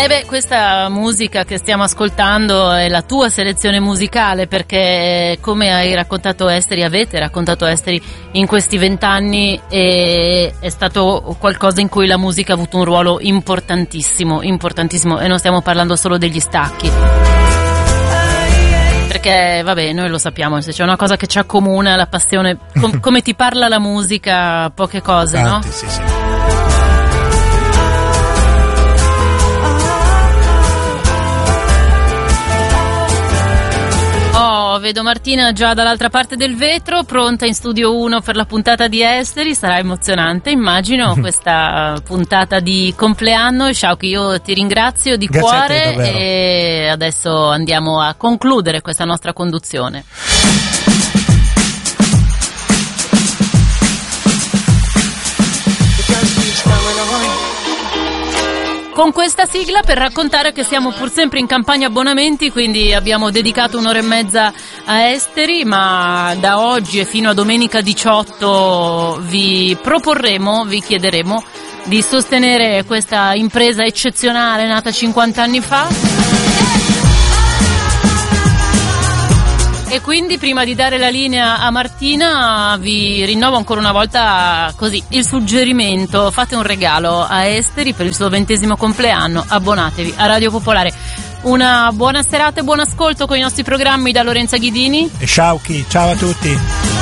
Questa musica che stiamo ascoltando è la tua selezione musicale, perché come hai raccontato Esteri, avete raccontato Esteri in questi 20 anni, è stato qualcosa in cui la musica ha avuto un ruolo importantissimo, e non stiamo parlando solo degli stacchi. Perché noi lo sappiamo, se c'è una cosa che ci accomuna, la passione, come ti parla la musica, poche cose, no? Sì. Vedo Martina già dall'altra parte del vetro, pronta in studio 1 per la puntata di Esteri. Sarà emozionante, immagino, questa puntata di compleanno. Sciauchi, io ti ringrazio di cuore e adesso andiamo a concludere questa nostra conduzione. Con questa sigla per raccontare che siamo pur sempre in campagna abbonamenti, quindi abbiamo dedicato 1 ora e mezza a Esteri, ma da oggi e fino a domenica 18 vi chiederemo di sostenere questa impresa eccezionale nata 50 anni fa. E quindi prima di dare la linea a Martina vi rinnovo ancora una volta il suggerimento: fate un regalo a Esteri per il suo 20° compleanno, abbonatevi a Radio Popolare. Una buona serata e buon ascolto con i nostri programmi da Lorenza Ghidini e Sciauchi. Ciao a tutti.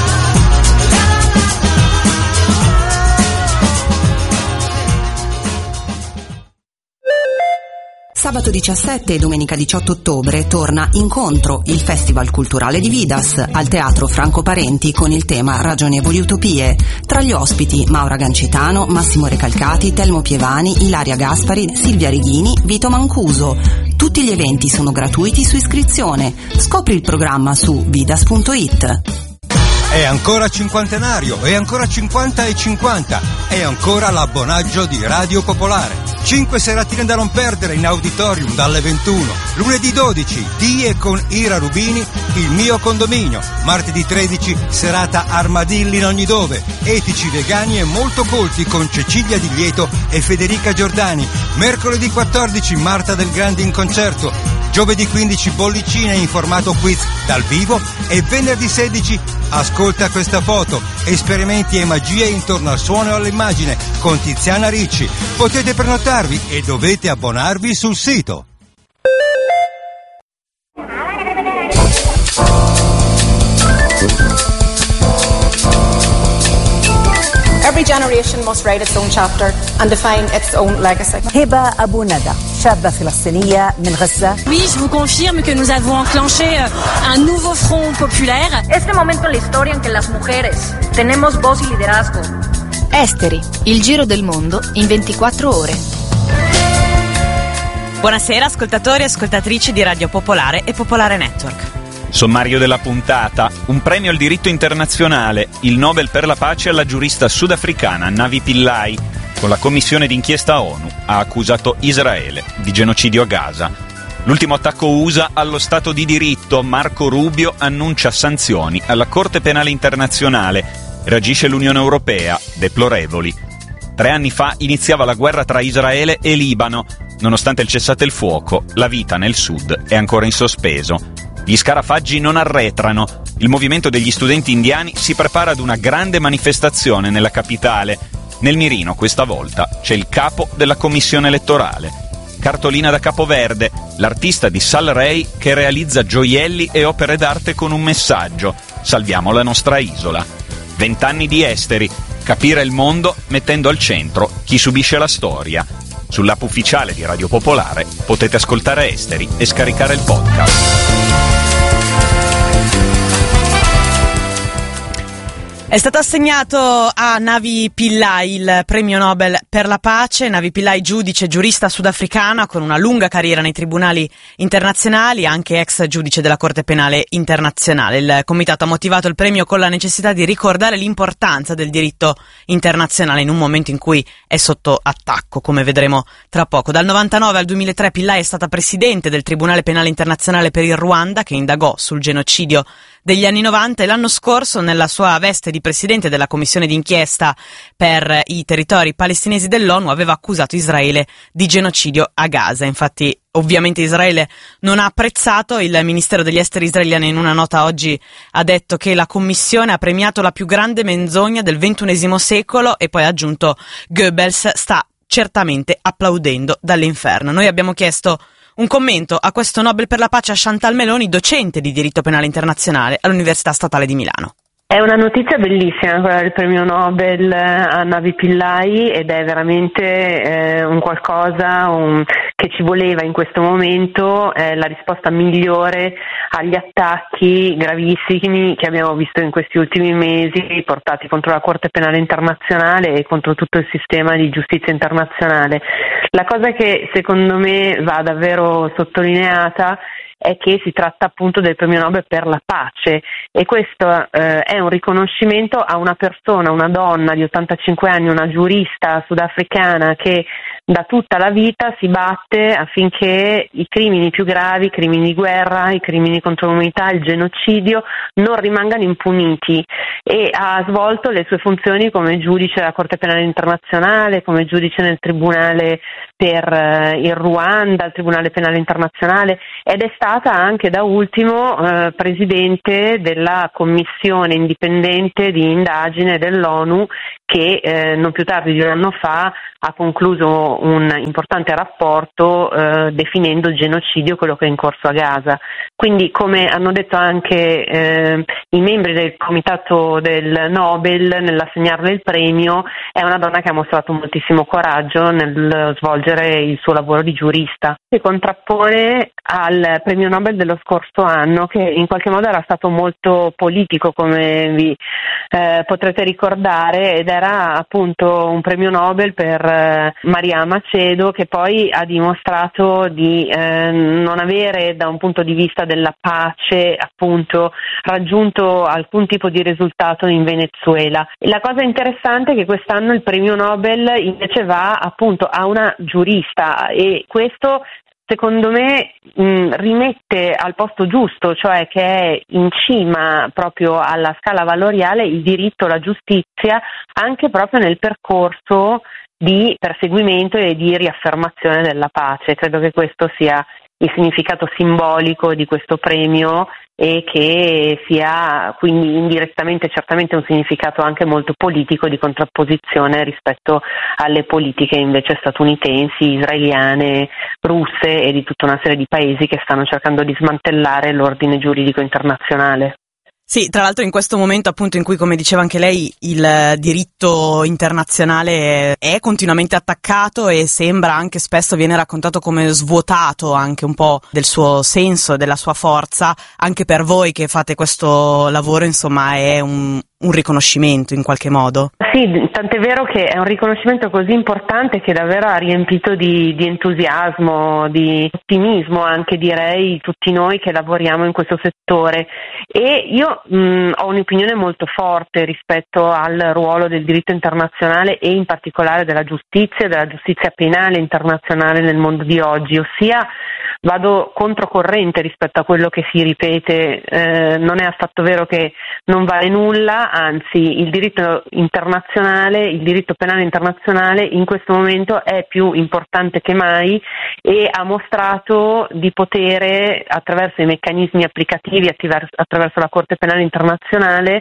Sabato 17 e domenica 18 ottobre torna Incontro, il festival culturale di Vidas, al Teatro Franco Parenti con il tema Ragionevoli Utopie. Tra gli ospiti Maura Gancitano, Massimo Recalcati, Telmo Pievani, Ilaria Gaspari, Silvia Righini, Vito Mancuso. Tutti gli eventi sono gratuiti su iscrizione. Scopri il programma su vidas.it. È ancora cinquantenario, è ancora 50 e 50, è ancora l'abbonaggio di Radio Popolare. 5 seratine da non perdere in auditorium dalle 21. Lunedì 12, Die con Ira Rubini, Il mio condominio. Martedì 13, serata Armadilli in ogni dove. Etici, vegani e molto colti con Cecilia Di Lieto e Federica Giordani. Mercoledì 14, Marta Del Grande in concerto. Giovedì 15, bollicine in formato quiz dal vivo. E venerdì 16, ascolta questa foto, esperimenti e magie intorno al suono e all'immagine con Tiziana Ricci. Potete prenotarvi e dovete abbonarvi sul sito. Every generation must write its own chapter and define its own legacy. هبة أبو ندى شابة فلسطينية من غزة. Oui, je vous confirme que nous avons enclenché un nouveau front populaire. Este momento en la historia en que las mujeres tenemos voz y liderazgo. Esteri, il giro del mondo in 24 ore. Buonasera ascoltatori e ascoltatrici di Radio Popolare e Popolare Network. Sommario della puntata: un premio al diritto internazionale, il Nobel per la pace alla giurista sudafricana Navi Pillay. Con la commissione d'inchiesta ONU ha accusato Israele di genocidio a Gaza. L'ultimo attacco USA allo Stato di diritto, Marco Rubio annuncia sanzioni alla Corte Penale Internazionale. Reagisce l'Unione Europea, deplorevoli. 3 anni fa iniziava la guerra tra Israele e Libano. Nonostante il cessate il fuoco, la vita nel sud è ancora in sospeso. Gli scarafaggi non arretrano. Il movimento degli studenti indiani si prepara ad una grande manifestazione nella capitale. Nel mirino, questa volta, c'è il capo della commissione elettorale. Cartolina da Capoverde, l'artista di Sal Rei che realizza gioielli e opere d'arte con un messaggio: salviamo la nostra isola. 20 anni di Esteri, capire il mondo mettendo al centro chi subisce la storia. Sull'app ufficiale di Radio Popolare potete ascoltare Esteri e scaricare il podcast. È stato assegnato a Navi Pillay il premio Nobel per la pace. Navi Pillay, giudice e giurista sudafricana con una lunga carriera nei tribunali internazionali, anche ex giudice della Corte Penale Internazionale. Il comitato ha motivato il premio con la necessità di ricordare l'importanza del diritto internazionale in un momento in cui è sotto attacco, come vedremo tra poco. Dal 99 al 2003 Pillay è stata presidente del Tribunale Penale Internazionale per il Ruanda, che indagò sul genocidio degli anni 90, e l'anno scorso, nella sua veste di Abadi, presidente della commissione d'inchiesta per i territori palestinesi dell'ONU, aveva accusato Israele di genocidio a Gaza. Infatti, ovviamente Israele non ha apprezzato. Il Ministero degli Esteri israeliano in una nota oggi ha detto che la commissione ha premiato la più grande menzogna del XXI secolo e poi ha aggiunto: Goebbels sta certamente applaudendo dall'inferno. Noi abbiamo chiesto un commento a questo Nobel per la pace a Chantal Meloni, docente di diritto penale internazionale all'Università Statale di Milano. È una notizia bellissima quella del premio Nobel a Navi Pillay, ed è veramente un qualcosa che ci voleva in questo momento, la risposta migliore agli attacchi gravissimi che abbiamo visto in questi ultimi mesi portati contro la Corte Penale Internazionale e contro tutto il sistema di giustizia internazionale. La cosa che secondo me va davvero sottolineata è che si tratta appunto del premio Nobel per la pace, e questo è un riconoscimento a una persona, una donna di 85 anni, una giurista sudafricana che da tutta la vita si batte affinché i crimini più gravi, i crimini di guerra, i crimini contro l'umanità, il genocidio non rimangano impuniti, e ha svolto le sue funzioni come giudice della Corte Penale Internazionale, come giudice nel Tribunale per il Ruanda, il Tribunale Penale Internazionale, ed è stata anche da ultimo presidente della commissione indipendente di indagine dell'ONU che non più tardi di un anno fa ha concluso un importante rapporto definendo genocidio quello che è in corso a Gaza. Quindi, come hanno detto anche i membri del comitato del Nobel nell'assegnarle il premio, è una donna che ha mostrato moltissimo coraggio nel svolgere il suo lavoro di giurista. Si contrappone al premio Nobel dello scorso anno, che in qualche modo era stato molto politico, come vi potrete ricordare, ed era appunto un premio Nobel per Maria Macedo, che poi ha dimostrato di non avere, da un punto di vista della pace, appunto raggiunto alcun tipo di risultato in Venezuela. La cosa interessante è che quest'anno il premio Nobel invece va appunto a una giurista, e questo secondo me rimette al posto giusto, cioè che è in cima proprio alla scala valoriale il diritto alla giustizia, anche proprio nel percorso di perseguimento e di riaffermazione della pace. Credo che questo sia il significato simbolico di questo premio, e che sia quindi indirettamente certamente un significato anche molto politico di contrapposizione rispetto alle politiche invece statunitensi, israeliane, russe e di tutta una serie di paesi che stanno cercando di smantellare l'ordine giuridico internazionale. Sì, tra l'altro in questo momento appunto in cui, come diceva anche lei, il diritto internazionale è continuamente attaccato e sembra anche spesso viene raccontato come svuotato anche un po' del suo senso, della sua forza, anche per voi che fate questo lavoro, insomma, è un riconoscimento in qualche modo. Sì, tant'è vero che è un riconoscimento così importante che davvero ha riempito di entusiasmo, di ottimismo anche, direi, tutti noi che lavoriamo in questo settore. E io ho un'opinione molto forte rispetto al ruolo del diritto internazionale e in particolare della giustizia penale internazionale nel mondo di oggi, ossia vado controcorrente rispetto a quello che si ripete. Non è affatto vero che non vale nulla, anzi il diritto internazionale, il diritto penale internazionale in questo momento è più importante che mai, e ha mostrato di potere, attraverso i meccanismi applicativi, attraverso la Corte Penale Internazionale,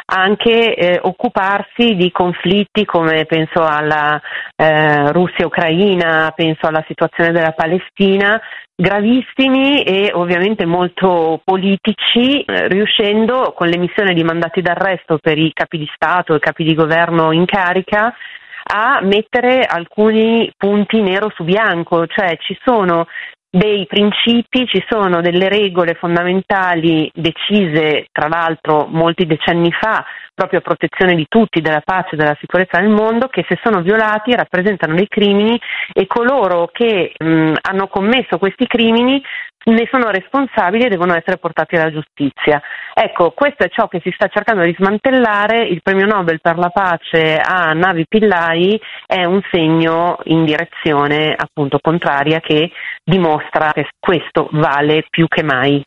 anche occuparsi di conflitti come penso alla Russia-Ucraina, penso alla situazione della Palestina, gravissimi e ovviamente molto politici, riuscendo con l'emissione di mandati d'arresto per i capi di Stato e capi di governo in carica a mettere alcuni punti nero su bianco, cioè ci sono dei principi, ci sono delle regole fondamentali decise tra l'altro molti decenni fa proprio a protezione di tutti, della pace e della sicurezza nel mondo, che se sono violati rappresentano dei crimini, e coloro che hanno commesso questi crimini ne sono responsabili e devono essere portati alla giustizia. Ecco, questo è ciò che si sta cercando di smantellare. Il premio Nobel per la pace a Navi Pillay è un segno in direzione appunto contraria, che dimostra che questo vale più che mai.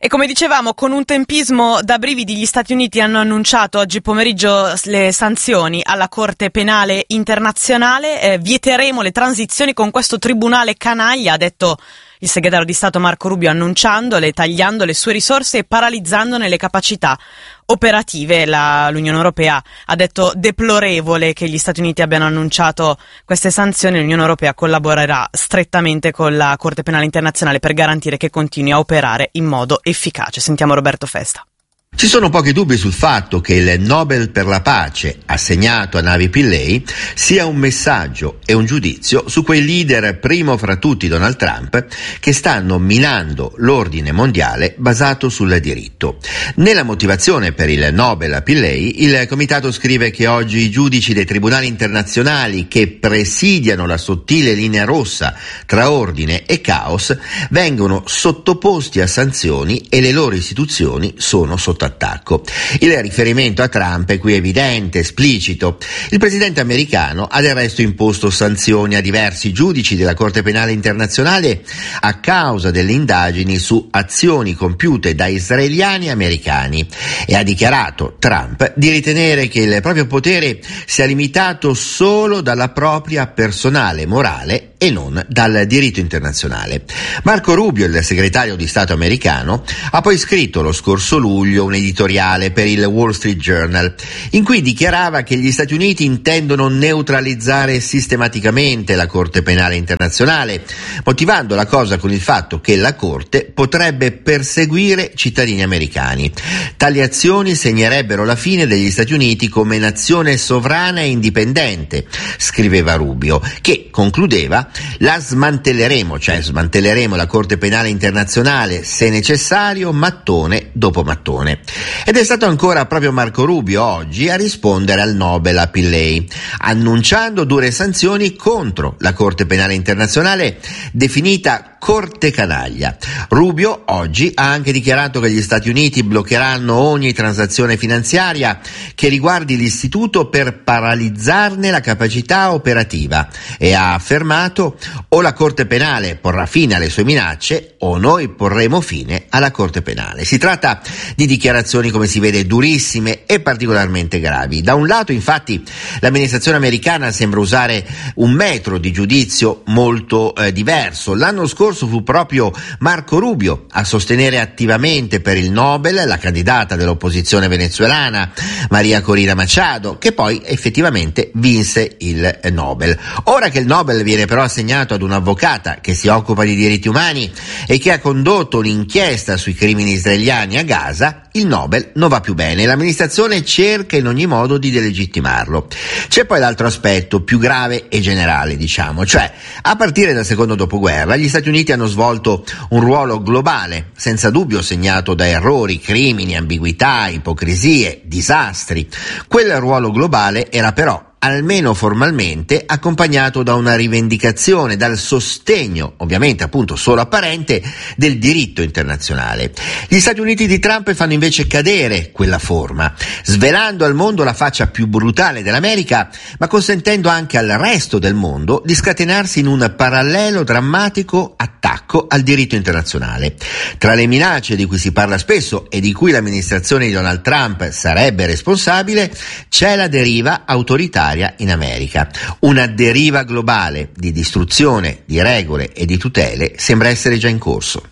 E come dicevamo, con un tempismo da brividi, gli Stati Uniti hanno annunciato oggi pomeriggio le sanzioni alla Corte Penale Internazionale. Vieteremo le transizioni con questo tribunale canaglia, ha detto il segretario di Stato Marco Rubio, annunciandole, tagliando le sue risorse e paralizzandone le capacità operative. L'Unione Europea ha detto deplorevole che gli Stati Uniti abbiano annunciato queste sanzioni. L'Unione Europea collaborerà strettamente con la Corte Penale Internazionale per garantire che continui a operare in modo efficace. Sentiamo Roberto Festa. Ci sono pochi dubbi sul fatto che il Nobel per la pace assegnato a Navi Pillay sia un messaggio e un giudizio su quei leader, primo fra tutti Donald Trump, che stanno minando l'ordine mondiale basato sul diritto. Nella motivazione per il Nobel a Pillay, il comitato scrive che oggi i giudici dei tribunali internazionali che presidiano la sottile linea rossa tra ordine e caos vengono sottoposti a sanzioni e le loro istituzioni sono sotto attacco. Il riferimento a Trump è qui evidente, esplicito. Il presidente americano ha del resto imposto sanzioni a diversi giudici della Corte Penale Internazionale a causa delle indagini su azioni compiute da israeliani e americani e ha dichiarato Trump di ritenere che il proprio potere sia limitato solo dalla propria personale morale e non dal diritto internazionale. Marco Rubio, il segretario di Stato americano, ha poi scritto lo scorso luglio un editoriale per il Wall Street Journal in cui dichiarava che gli Stati Uniti intendono neutralizzare sistematicamente la Corte Penale Internazionale, motivando la cosa con il fatto che la Corte potrebbe perseguire cittadini americani. Tali azioni segnerebbero la fine degli Stati Uniti come nazione sovrana e indipendente, scriveva Rubio, che concludeva: la smantelleremo, cioè smantelleremo la Corte Penale Internazionale se necessario, mattone dopo mattone. Ed è stato ancora proprio Marco Rubio oggi a rispondere al Nobel a Pillay, annunciando dure sanzioni contro la Corte Penale Internazionale definita Corte Canaglia. Rubio oggi ha anche dichiarato che gli Stati Uniti bloccheranno ogni transazione finanziaria che riguardi l'istituto per paralizzarne la capacità operativa e ha affermato: o la Corte Penale porrà fine alle sue minacce o noi porremo fine alla Corte Penale. Si tratta di dichiarazioni, come si vede, durissime e particolarmente gravi. Da un lato, infatti, l'amministrazione americana sembra usare un metro di giudizio molto diverso. L'anno scorso fu proprio Marco Rubio a sostenere attivamente per il Nobel la candidata dell'opposizione venezuelana Maria Corina Machado, che poi effettivamente vinse il Nobel. Ora che il Nobel viene però assegnato ad un'avvocata che si occupa di diritti umani e che ha condotto un'inchiesta sui crimini israeliani a Gaza, il Nobel non va più bene. L'amministrazione cerca in ogni modo di delegittimarlo. C'è poi l'altro aspetto più grave e generale, cioè a partire dal secondo dopoguerra gli Stati Uniti hanno svolto un ruolo globale, senza dubbio segnato da errori, crimini, ambiguità, ipocrisie, disastri. Quel ruolo globale era però, almeno formalmente, accompagnato da una rivendicazione, dal sostegno, ovviamente appunto solo apparente, del diritto internazionale. Gli Stati Uniti di Trump fanno invece cadere quella forma, svelando al mondo la faccia più brutale dell'America, ma consentendo anche al resto del mondo di scatenarsi in un parallelo drammatico attacco al diritto internazionale. Tra le minacce di cui si parla spesso e di cui l'amministrazione di Donald Trump sarebbe responsabile, c'è la deriva autoritaria in America. Una deriva globale di distruzione di regole e di tutele sembra essere già in corso.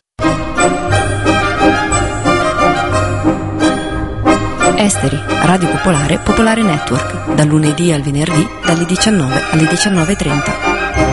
Esteri, Radio Popolare, Popolare Network, dal lunedì al venerdì, dalle 19 alle 19:30.